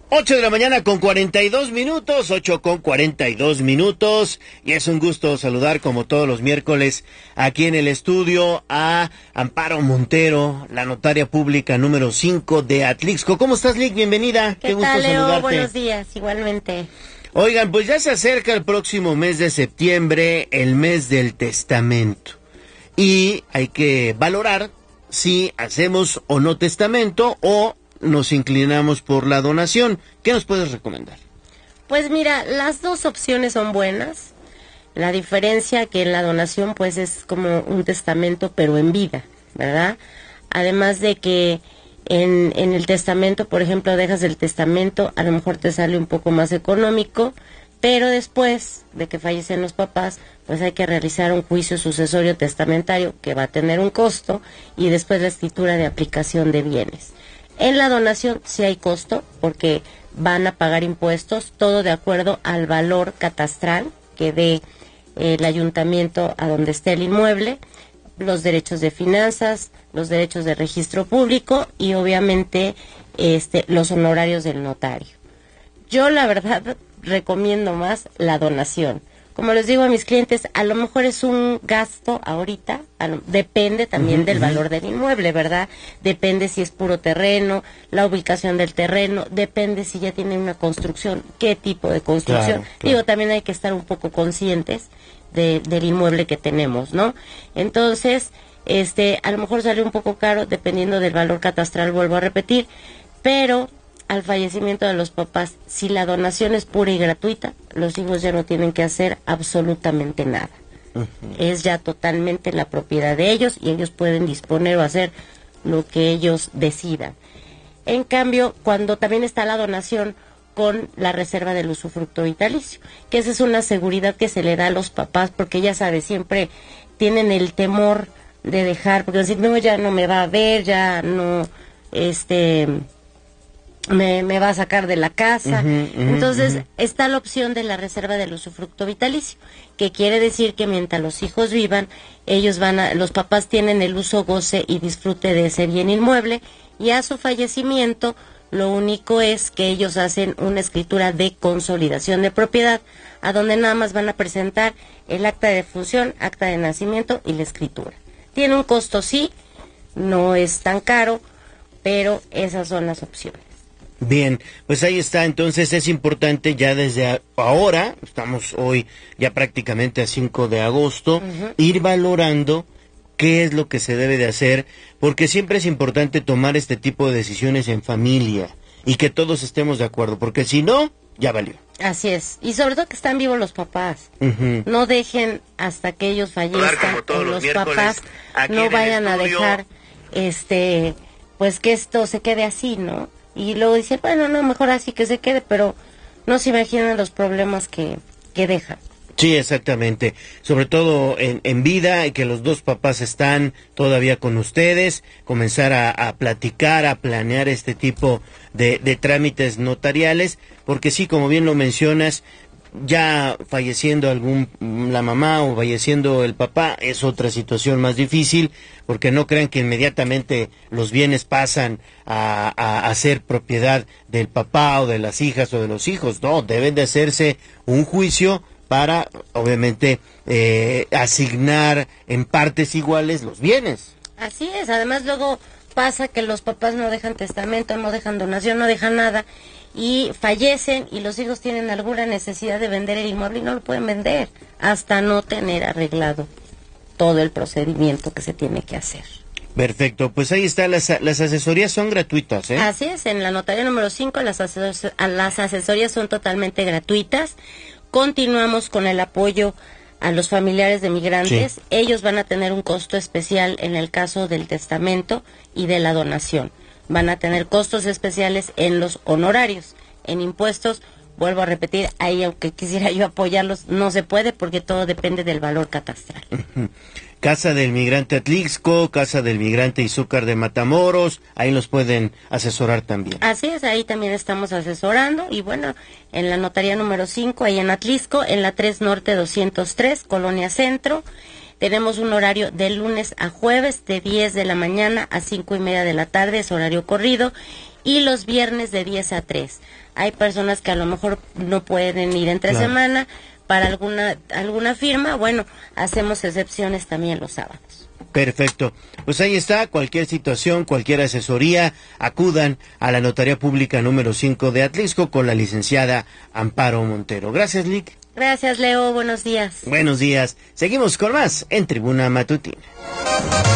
8 de la mañana con 42 minutos, 8:42, y es un gusto saludar como todos los miércoles aquí en el estudio a Amparo Montero, la notaria pública número 5 de Atlixco. ¿Cómo estás, Lick? Bienvenida. ¿Qué gusto tal, Leo? saludarte. Buenos días, igualmente. Oigan, pues ya se acerca el próximo mes de septiembre, el mes del testamento, y hay que valorar si hacemos o no testamento o nos inclinamos por la donación. ¿Qué nos puedes recomendar? Pues mira, las dos opciones son buenas. La diferencia que en la donación pues es como un testamento pero en vida, ¿verdad? Además de que en el testamento, por ejemplo, dejas el testamento, a lo mejor te sale un poco más económico, pero después de que fallecen los papás, pues hay que realizar un juicio sucesorio testamentario que va a tener un costo y después la escritura de aplicación de bienes. En la donación sí hay costo porque van a pagar impuestos, todo de acuerdo al valor catastral que dé el ayuntamiento a donde esté el inmueble, los derechos de finanzas, los derechos de registro público y obviamente los honorarios del notario. Yo la verdad recomiendo más la donación. Como les digo a mis clientes, a lo mejor es un gasto ahorita, depende también del valor del inmueble, ¿verdad? Depende si es puro terreno, la ubicación del terreno, depende si ya tiene una construcción, qué tipo de construcción. Claro. Digo, también hay que estar un poco conscientes del inmueble que tenemos, ¿no? Entonces, a lo mejor sale un poco caro, dependiendo del valor catastral, vuelvo a repetir, pero al fallecimiento de los papás, si la donación es pura y gratuita, los hijos ya no tienen que hacer absolutamente nada. Es ya totalmente la propiedad de ellos y ellos pueden disponer o hacer lo que ellos decidan. En cambio, cuando también está la donación con la reserva del usufructo vitalicio, que esa es una seguridad que se le da a los papás, porque ya sabes, siempre tienen el temor de dejar, porque decir, no, ya no me va a ver, ya no, me va a sacar de la casa. Entonces está la opción de la reserva del usufructo vitalicio, que quiere decir que mientras los hijos vivan, los papás tienen el uso, goce y disfrute de ese bien inmueble, y a su fallecimiento lo único es que ellos hacen una escritura de consolidación de propiedad, a donde nada más van a presentar el acta de defunción, acta de nacimiento y la escritura. Tiene un costo, sí, no es tan caro, pero esas son las opciones. Bien, pues ahí está. Entonces es importante ya desde ahora, estamos hoy ya prácticamente a 5 de agosto, ir valorando qué es lo que se debe de hacer, porque siempre es importante tomar este tipo de decisiones en familia y que todos estemos de acuerdo, porque si no, ya valió. Así es, y sobre todo que están vivos los papás. No dejen hasta que ellos fallezcan, o los papás no vayan a dejar pues que esto se quede así, ¿no? Y luego dicen, bueno, no, mejor así que se quede, pero no se imaginan los problemas que dejan. Sí, exactamente. Sobre todo en vida, y que los dos papás están todavía con ustedes, comenzar a platicar, a planear este tipo de trámites notariales, porque sí, como bien lo mencionas, ya falleciendo la mamá o falleciendo el papá es otra situación más difícil, porque no crean que inmediatamente los bienes pasan a ser propiedad del papá o de las hijas o de los hijos. No, deben de hacerse un juicio para, obviamente, asignar en partes iguales los bienes. Así es, además luego pasa que los papás no dejan testamento, no dejan donación, no dejan nada, y fallecen y los hijos tienen alguna necesidad de vender el inmueble y no lo pueden vender hasta no tener arreglado todo el procedimiento que se tiene que hacer. Perfecto, pues ahí está, las asesorías son gratuitas, ¿eh? Así es, en la notaría número 5 las asesorías son totalmente gratuitas. Continuamos con el apoyo a los familiares de migrantes. Sí. Ellos van a tener un costo especial en el caso del testamento y de la donación. Van a tener costos especiales en los honorarios, en impuestos. Vuelvo a repetir, ahí aunque quisiera yo apoyarlos, no se puede porque todo depende del valor catastral. Casa del Migrante Atlixco, Casa del Migrante Izúcar de Matamoros, ahí los pueden asesorar también. Así es, ahí también estamos asesorando, y bueno, en la notaría número 5, ahí en Atlixco, en la 3 Norte 203, Colonia Centro, tenemos un horario de lunes a jueves, de 10 de la mañana a 5:30 de la tarde, es horario corrido, y los viernes de 10 a 3. Hay personas que a lo mejor no pueden ir entre semana para alguna firma, bueno, hacemos excepciones también los sábados. Perfecto. Pues ahí está, cualquier situación, cualquier asesoría, acudan a la Notaría Pública número 5 de Atlixco con la licenciada Amparo Montero. Gracias, Lic. Gracias, Leo. Buenos días. Buenos días. Seguimos con más en Tribuna Matutina.